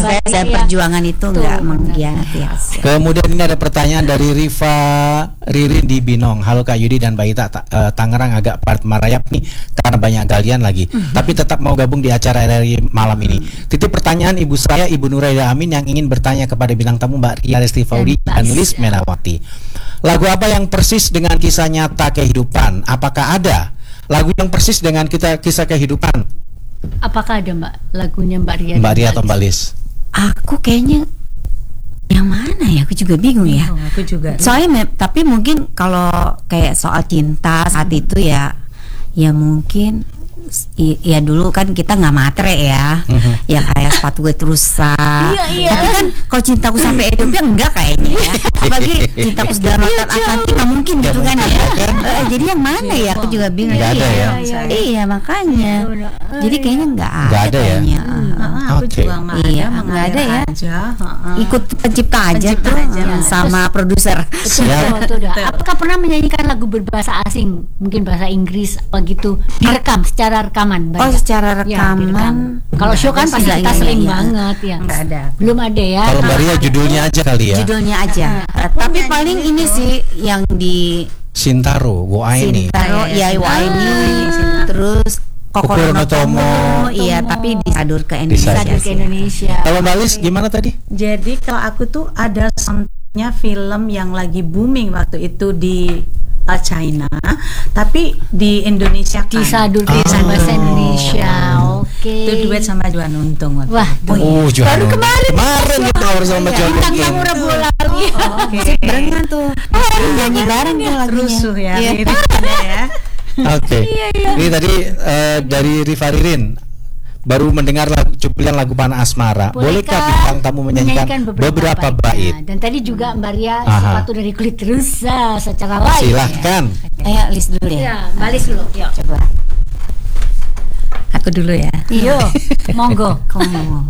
sukses dan perjuangan itu nggak mengkhianati hasil. Kemudian ini ada pertanyaan dari Riva Ririn di Binong. Halo Kak Yudi dan Mbak Ita, Tangerang agak merayap nih karena banyak galian lagi. Tapi tetap mau gabung di acara RRI malam ini. Titip pertanyaan ibu saya, Ibu Nuraida Amin, yang ingin bertanya kepada bintang tamu Mbak Ria Lesti Faudi dan Lilis Menawati. Lagu apa yang persis dengan kisah nyata kehidupan? Apakah ada lagu yang persis dengan kisah kehidupan? Apakah ada Mbak lagunya Mbak Ria? Mbak Ria atau Mbak Lis? Aku kayaknya yang mana ya? Aku juga bingung ya. Aku juga. Soalnya tapi mungkin kalau kayak soal cinta saat itu ya mungkin ya dulu kan kita nggak matre ya, ya kayak sepatu gue terusan. Tapi kan kalau cintaku sampai Ethiopia enggak kayaknya ya. Apalagi cintaku sudah lautan Atlantik nggak mungkin gitu kan ya. Jadi yang mana ya? Aku juga bingung. Nggak ada ya. Iya makanya. Jadi kayaknya nggak ada ya. Aku juga nggak ada ya. Ikut pencipta aja tuh sama produser. Apakah pernah menyanyikan lagu berbahasa asing, mungkin bahasa Inggris apa gitu, direkam secara rekaman? Oh secara rekaman. Kalau show kan pasti kita sering banget ya. Nggak ada. Belum ada ya. Kalau Mbak Ria judulnya aja kali ya. Judulnya aja. Tapi paling ini sih yang di Sintaro, Woaini. Sintaro, ya Woaini. Terus Kokoro no Tomo, iya tapi disadur ke Indonesia. Kalau Mbak Lis gimana tadi? Jadi kalau aku tuh ada soundtracknya film yang lagi booming waktu itu di China, tapi di Indonesia kan disadur ke bahasa Indonesia. Itu duet sama Johan Untung. Wah, baru kemarin kita ngobrol sama Johan Untung. Tentang Rabu lagi. Barengan tuh. Nyanyi bareng tuh lagunya. Rusuh ya. Oke. Ini tadi dari Riva Ririn baru mendengar cuplikan lagu Panah Asmara. Bolehkah bintang tamu menyanyikan beberapa bait? Dan tadi juga Mbak Ria sepatu dari kulit rusa secara live. Silahkan. Ayo Lis dulu ya. Ya, Mbak Lis dulu. Yuk. Coba. Aku dulu ya. Iya. Monggo. Kamu mau.